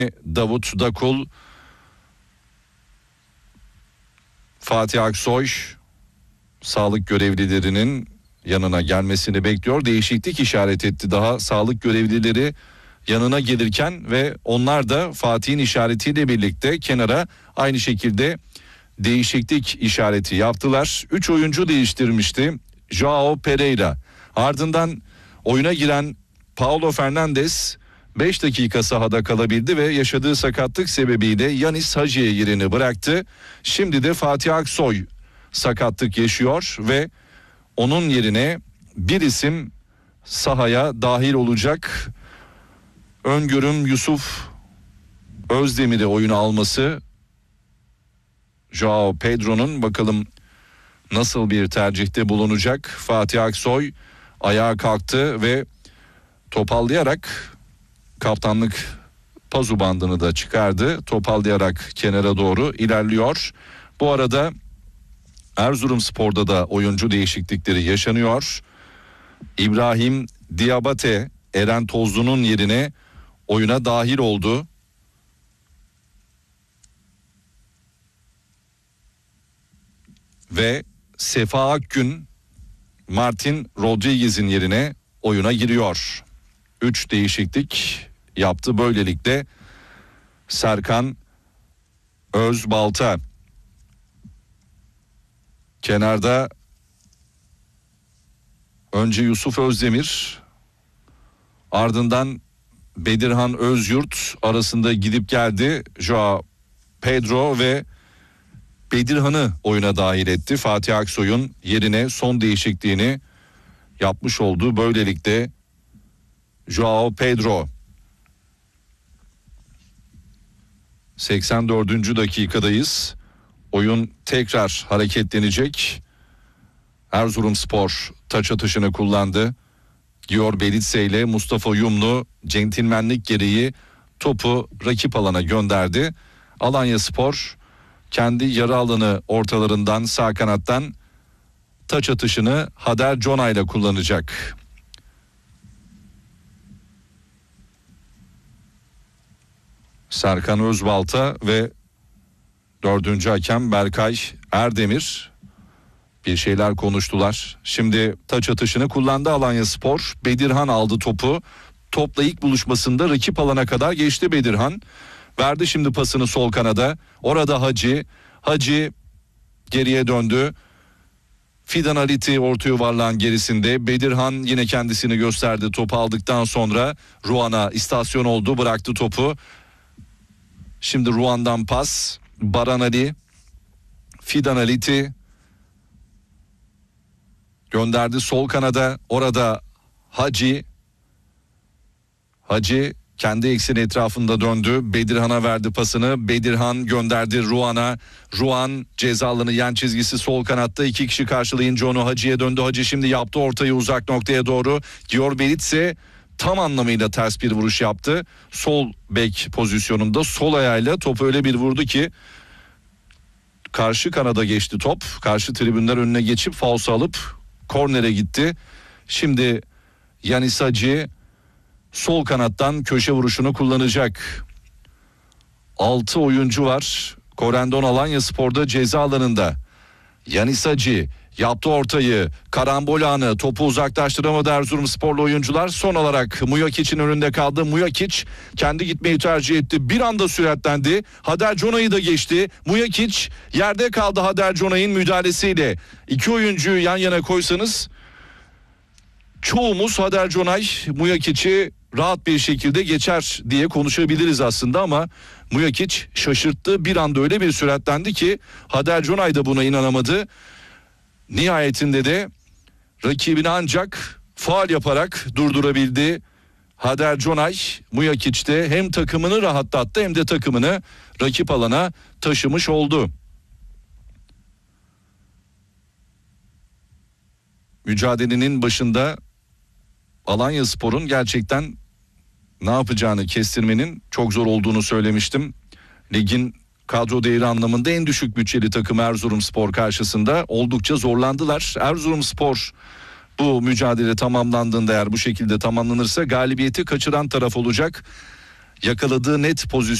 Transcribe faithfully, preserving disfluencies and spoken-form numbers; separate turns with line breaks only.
Davut Dakul, Fatih Aksoy sağlık görevlilerinin yanına gelmesini bekliyor. Değişiklik işaret etti daha sağlık görevlileri yanına gelirken ve onlar da Fatih'in işaretiyle birlikte kenara aynı şekilde değişiklik işareti yaptılar. üç oyuncu değiştirmişti Joao Pereira. Ardından oyuna giren Paulo Fernandes beş dakika sahada kalabildi ve yaşadığı sakatlık sebebiyle Yanis Hacı'ya yerini bıraktı. Şimdi de Fatih Aksoy sakatlık yaşıyor ve onun yerine bir isim sahaya dahil olacak. Öngörüm Yusuf Özdemir'i oyuna alması. Joao Pedro'nun bakalım nasıl bir tercihte bulunacak. Fatih Aksoy ayağa kalktı ve topallayarak kaptanlık pazu bandını da çıkardı. Topallayarak kenara doğru ilerliyor. Bu arada Erzurumspor'da da oyuncu değişiklikleri yaşanıyor. İbrahim Diabate Eren Tozlu'nun yerine oyuna dahil oldu. Ve Sefa Akgün Martin Rodriguez'in yerine oyuna giriyor. Üç değişiklik yaptı böylelikle Serkan Özbalta. Kenarda önce Yusuf Özdemir, ardından Bedirhan Özyurt arasında gidip geldi. Joao Pedro ve Bedirhan'ı oyuna dahil etti. Fatih Aksoy'un yerine son değişikliğini yapmış oldu. Böylelikle Joao Pedro seksen dördüncü dakikadayız. Oyun tekrar hareketlenecek. Erzurumspor taç atışını kullandı. Diyor Belitse ile Mustafa Yumlu centilmenlik gereği topu rakip alana gönderdi. Alanyaspor kendi yarı alanı ortalarından sağ kanattan taç atışını Hader Cona ile kullanacak. Serkan Özbalta ve dördüncü hakem Berkay Erdemir bir şeyler konuştular. Şimdi taç atışını kullandı Alanyaspor. Bedirhan aldı topu. Topla ilk buluşmasında rakip alana kadar geçti Bedirhan. Verdi şimdi pasını sol kanada. Orada Hacı. Hacı geriye döndü. Fidan Aliti orta yuvarlağın gerisinde. Bedirhan yine kendisini gösterdi. Topu aldıktan sonra Ruan'a istasyon oldu. Bıraktı topu. Şimdi Ruan'dan pas. Baran Ali. Fidan Aliti gönderdi sol kanada. Orada Hacı. Hacı kendi ekseni etrafında döndü. Bedirhan'a verdi pasını. Bedirhan gönderdi Ruan'a. Ruan ceza alanı yan çizgisi sol kanatta. İki kişi karşılayınca onu Hacı'ya döndü. Hacı şimdi yaptı ortayı uzak noktaya doğru. Diyor Belitse tam anlamıyla ters bir vuruş yaptı. Sol bek pozisyonunda sol ayağıyla topu öyle bir vurdu ki karşı kanada geçti top. Karşı tribünler önüne geçip falso alıp kornere gitti. Şimdi Yanis Hacı sol kanattan köşe vuruşunu kullanacak. altı oyuncu var. Korendon Alanyaspor'da ceza alanında. Yanis Hacı yaptı ortayı. Karambol anı. Topu uzaklaştıramadı Erzurumsporlu oyuncular. Son olarak Muyakic'in önünde kaldı. Muyakic kendi gitmeyi tercih etti. Bir anda süratlendi. Hader Cona'yı da geçti. Muyakic yerde kaldı Hader Cona'nın müdahalesiyle. İki oyuncuyu yan yana koysanız çoğumuz Hader Conay Muyakic'i rahat bir şekilde geçer diye konuşabiliriz aslında ama Muyakic şaşırttı. Bir anda öyle bir süratlendi ki Hader Conay da buna inanamadı. Nihayetinde de rakibini ancak faul yaparak durdurabildi. Hader Conay Muyakic'te hem takımını rahatlattı hem de takımını rakip alana taşımış oldu. Mücadelenin başında Alanyaspor'un gerçekten ne yapacağını kestirmenin çok zor olduğunu söylemiştim. Ligin kadro değeri anlamında en düşük bütçeli takım Erzurumspor karşısında oldukça zorlandılar. Erzurumspor bu mücadele tamamlandığında eğer bu şekilde tamamlanırsa galibiyeti kaçıran taraf olacak. yakaladığı net pozisyon